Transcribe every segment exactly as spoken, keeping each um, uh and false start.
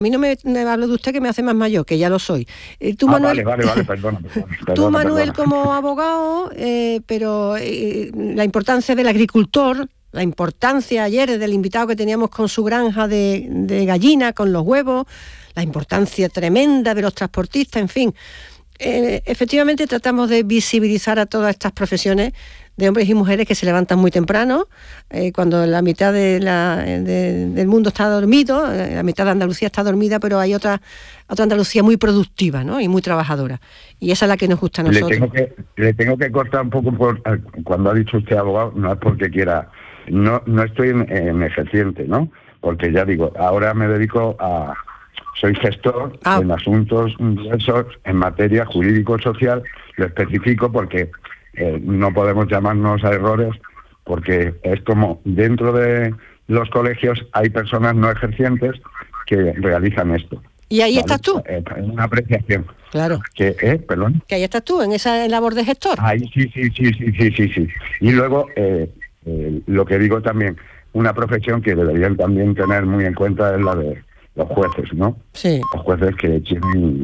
A mí no me, me hablo de usted, que me hace más mayor, que ya lo soy. Eh, tú, ah, Manuel, vale, vale, vale, perdona, perdona, perdona tú, Manuel, perdona. como abogado, eh, pero eh, la importancia del agricultor, la importancia ayer del invitado que teníamos con su granja de, de gallina, con los huevos, la importancia tremenda de los transportistas, en fin. Eh, efectivamente tratamos de visibilizar a todas estas profesiones de hombres y mujeres que se levantan muy temprano, eh, cuando la mitad de la, de, del mundo está dormido, eh, la mitad de Andalucía está dormida, pero hay otra otra Andalucía muy productiva, ¿no? Y muy trabajadora. Y esa es la que nos gusta a nosotros. Le tengo que, le tengo que cortar un poco por, cuando ha dicho usted abogado, no es porque quiera, no, no estoy en, en ejerciente, ¿no? Porque ya digo, ahora me dedico a... Soy gestor ah. en asuntos diversos en materia jurídico-social, lo especifico porque eh, no podemos llamarnos a errores, porque es como dentro de los colegios hay personas no ejercientes que realizan esto. Y ahí ¿vale? estás tú. Eh, en una apreciación. Claro. Que, eh, perdón. Que ahí estás tú, en esa labor de gestor. Ahí sí, sí, sí, sí, sí, sí, sí. Y luego, eh, eh, lo que digo también, una profesión que deberían también tener muy en cuenta es la de los jueces, ¿no? Sí. Los jueces que tienen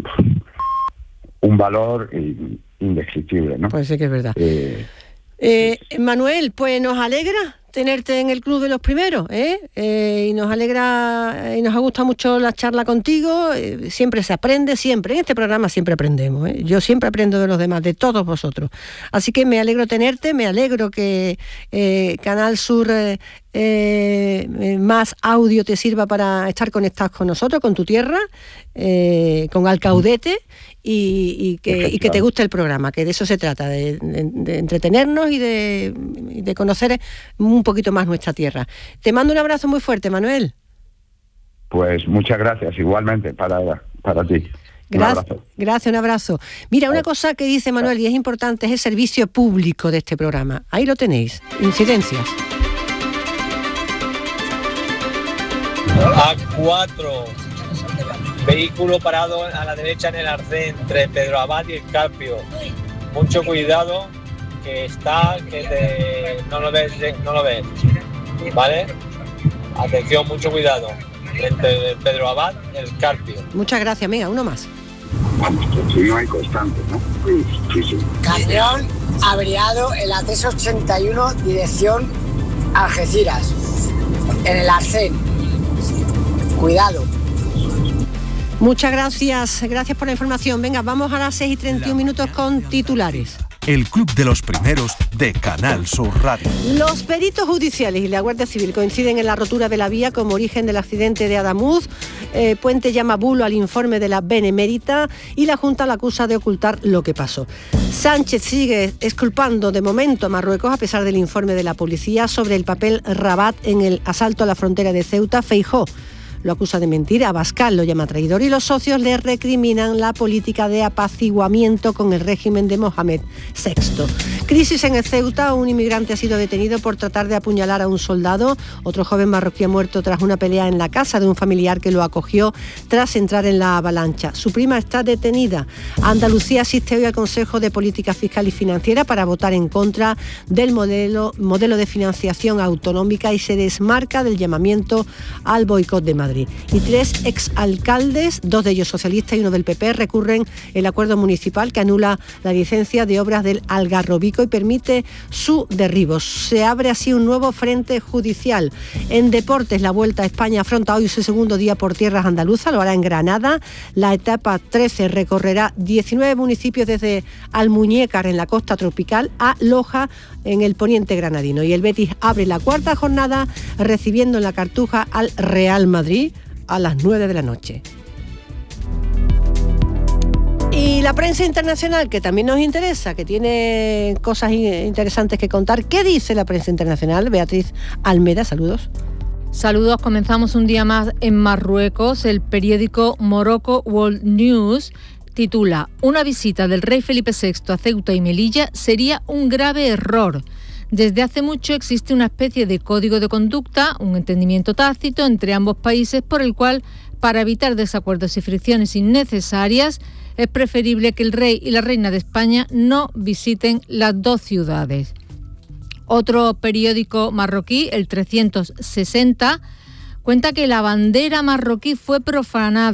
un valor indescriptible, ¿no? Pues sí que es verdad. Eh, eh, Manuel, pues nos alegra tenerte en el Club de los Primeros, ¿eh? Eh, y nos alegra y nos ha gustado mucho la charla contigo. Eh, siempre se aprende, siempre. En este programa siempre aprendemos, ¿eh? Yo siempre aprendo de los demás, de todos vosotros. Así que me alegro tenerte, me alegro que eh, Canal Sur eh, eh, Más Audio te sirva para estar conectados con nosotros, con tu tierra, eh, con Alcaudete. Y, y, que, y que te guste el programa, que de eso se trata, de, de, de entretenernos y de, de conocer un poquito más nuestra tierra. Te mando un abrazo muy fuerte, Manuel. Pues muchas gracias, igualmente para, para ti. Gracias, un gracias, un abrazo. Mira, una cosa que dice Manuel y es importante es el servicio público de este programa. Ahí lo tenéis, incidencias. A cuatro. Vehículo parado a la derecha en el arcén entre Pedro Abad y el Carpio. Mucho cuidado, que está, que te, no lo ves, no lo ves, ¿vale? Atención, mucho cuidado. Entre Pedro Abad y el Carpio. Muchas gracias, amiga. Uno más. Vamos, que no hay constante, ¿no? Sí, sí, sí. Camión averiado en la T ochenta y uno, dirección Algeciras, en el arcén. Cuidado. Muchas gracias, gracias por la información. Venga, vamos a las seis y treinta y un minutos con titulares. El Club de los Primeros de Canal Sur Radio. Los peritos judiciales y la Guardia Civil coinciden en la rotura de la vía como origen del accidente de Adamuz. Eh, Puente llama bulo al informe de la Benemérita y la Junta la acusa de ocultar lo que pasó. Sánchez sigue exculpando de momento a Marruecos a pesar del informe de la policía sobre el papel Rabat en el asalto a la frontera de Ceuta. Feijóo lo acusa de mentir, Abascal lo llama traidor y los socios le recriminan la política de apaciguamiento con el régimen de Mohamed sexto. Crisis en el Ceuta, un inmigrante ha sido detenido por tratar de apuñalar a un soldado. Otro joven marroquí ha muerto tras una pelea en la casa de un familiar que lo acogió tras entrar en la avalancha. Su prima está detenida. Andalucía asiste hoy al Consejo de Política Fiscal y Financiera para votar en contra del modelo, modelo de financiación autonómica y se desmarca del llamamiento al boicot de Madrid. Y tres exalcaldes, dos de ellos socialistas y uno del P P, recurren el acuerdo municipal que anula la licencia de obras del Algarrobico y permite su derribo. Se abre así un nuevo frente judicial. En deportes, la Vuelta a España afronta hoy su segundo día por tierras andaluzas, lo hará en Granada. La etapa trece recorrerá diecinueve municipios desde Almuñécar en la costa tropical a Loja en el poniente granadino. Y el Betis abre la cuarta jornada recibiendo en la Cartuja al Real Madrid a las nueve de la noche. Y la prensa internacional, que también nos interesa, que tiene cosas interesantes que contar. ¿Qué dice la prensa internacional? Beatriz Almeda, saludos. Saludos, comenzamos un día más en Marruecos. El periódico Morocco World News titula: una visita del rey Felipe sexto a Ceuta y Melilla sería un grave error. Desde hace mucho existe una especie de código de conducta, un entendimiento tácito entre ambos países por el cual, para evitar desacuerdos y fricciones innecesarias, es preferible que el rey y la reina de España no visiten las dos ciudades. Otro periódico marroquí, el trescientos sesenta, cuenta que la bandera marroquí fue profanada